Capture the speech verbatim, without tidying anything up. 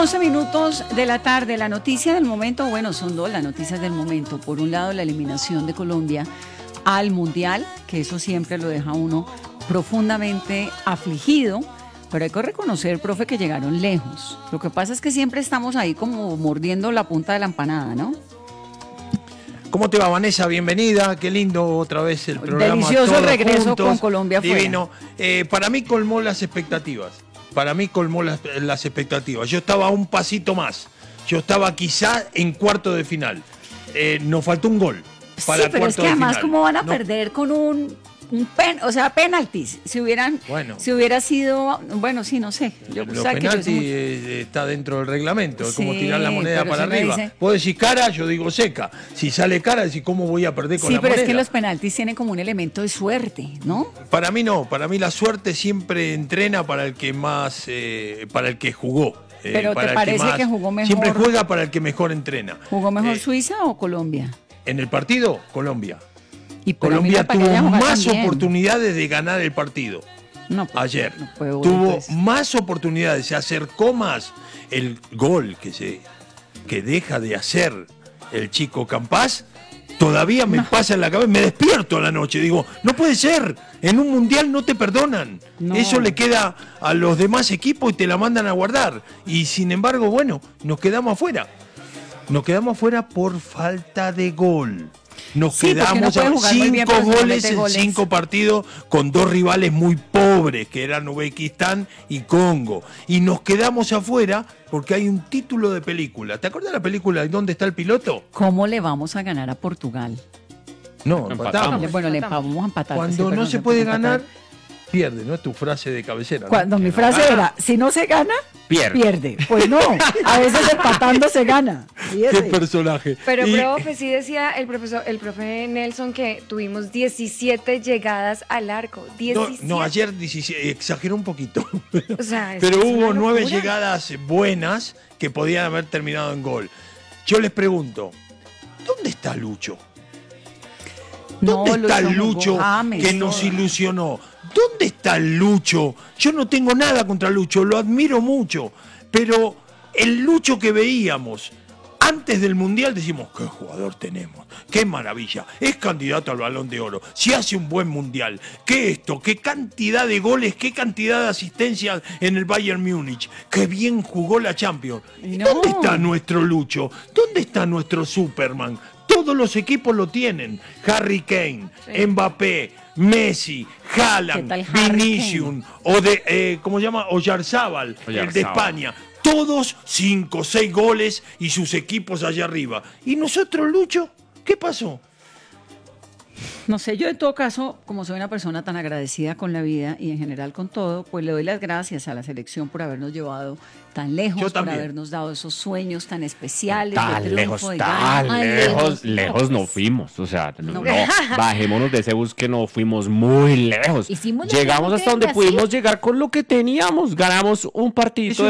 once minutos de la tarde, la noticia del momento, bueno, son dos las noticias del momento. Por un lado, la eliminación de Colombia al Mundial, que eso siempre lo deja a uno profundamente afligido, pero hay que reconocer, profe, que llegaron lejos. Lo que pasa es que siempre estamos ahí como mordiendo la punta de la empanada, ¿no? ¿Cómo te va, Vanessa? Bienvenida, qué lindo otra vez el programa. Delicioso todos regreso juntos, con Colombia fuera. Divino. Eh, para mí colmó las expectativas. Para mí colmó las, las expectativas. Yo estaba un pasito más. Yo estaba quizá en cuarto de final. Eh, nos faltó un gol para sí, pero es que además, final. ¿cómo van a no. perder con un, un pen, o sea, penaltis? Si hubieran, bueno. si hubiera sido, bueno, sí, no sé. Yo, Los ¿sabes penaltis que yo eh, está dentro del reglamento. Es sí, como tirar la moneda para arriba. Dice... Puedo decir cara, yo digo seca. Si sale cara, decir cómo voy a perder con sí, la moneda. Sí, pero es que los penaltis tienen como un elemento de suerte, ¿no? Para mí no. Para mí la suerte siempre entrena para el que más, eh, para el que jugó. Eh, pero para ¿te el parece que, más, que jugó mejor? Siempre juega para el que mejor entrena. ¿Jugó mejor eh, Suiza o Colombia? En el partido, Colombia. Y Colombia tuvo más también. oportunidades de ganar el partido. No, pues, ayer. No puede tuvo pues. más oportunidades, se acercó más. El gol que, se, que deja de hacer el chico Campás, todavía me no. pasa en la cabeza, me despierto a la noche, digo, no puede ser, en un mundial no te perdonan. No. Eso le queda a los demás equipos y te la mandan a guardar. Y sin embargo, bueno, nos quedamos afuera. Nos quedamos afuera por falta de gol. Nos sí, quedamos no a cinco goles en goles. cinco partidos con dos rivales muy pobres, que eran Uzbekistán y Congo. Y nos quedamos afuera porque hay un título de película. ¿Te acuerdas de la película ¿Dónde está el piloto? ¿Cómo le vamos a ganar a Portugal? No, empatamos. Bueno, le vamos a empatar. Cuando sí, no se puede ganar, pierde, ¿no? Es tu frase de cabecera. Cuando ¿no? mi frase ah. era, si no se gana, pierde. pierde. Pues no, a veces empatando se gana. Fíjese. Qué personaje. Pero, y... profe, sí decía el profesor, el profe Nelson que tuvimos diecisiete llegadas al arco. diecisiete. No, no ayer diecisiete, exageró un poquito. O sea, pero hubo nueve llegadas buenas que podían haber terminado en gol. Yo les pregunto, ¿dónde está Lucho? ¿Dónde no, está Lucho, Lucho James, que nos ilusionó? ¿Dónde está el Lucho? Yo no tengo nada contra Lucho, lo admiro mucho, pero el Lucho que veíamos antes del Mundial decimos, qué jugador tenemos, qué maravilla, es candidato al Balón de Oro, si hace un buen Mundial, qué esto, qué cantidad de goles, qué cantidad de asistencias en el Bayern Múnich, qué bien jugó la Champions. No. ¿Dónde está nuestro Lucho? ¿Dónde está nuestro Superman? Todos los equipos lo tienen, Harry Kane, sí. Mbappé, Messi, Haaland, Vinicius, o de, eh, ¿cómo se llama? Oyarzábal, el de España. Todos cinco, seis goles y sus equipos allá arriba. ¿Y nosotros, Lucho? ¿Qué pasó? No sé, yo en todo caso, como soy una persona tan agradecida con la vida y en general con todo, pues le doy las gracias a la selección por habernos llevado tan lejos, por habernos dado esos sueños tan especiales. Tan de lejos, triunfo, de tan gana. lejos, lejos, lejos no fuimos. O sea, no, no, bajémonos de ese bus que no fuimos muy lejos. Llegamos hasta donde pudimos llegar con lo que teníamos. Ganamos un partidito.